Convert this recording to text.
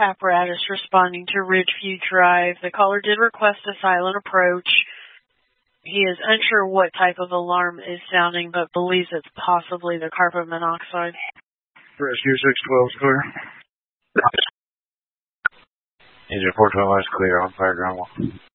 apparatus responding to Ridgeview Drive. The caller did request a silent approach. He is unsure what type of alarm is sounding, but believes it's possibly the carbon monoxide. Rescue 612 is clear. Engine 412 is clear on fire ground 1.